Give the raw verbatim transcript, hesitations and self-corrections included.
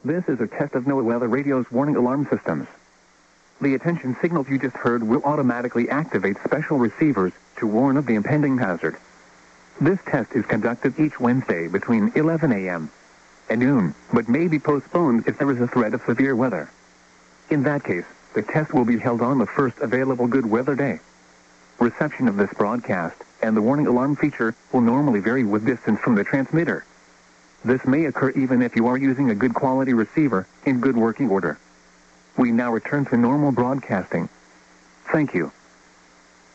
This is a test of NOAA Weather Radio's warning alarm systems. The attention signals you just heard will automatically activate special receivers to warn of the impending hazard. This test is conducted each Wednesday between eleven a m and noon, but may be postponed if there is a threat of severe weather. In that case, the test will be held on the first available good weather day. Reception of this broadcast and the warning alarm feature will normally vary with distance from the transmitter. This may occur even if you are using a good quality receiver in good working order. We now return to normal broadcasting. Thank you.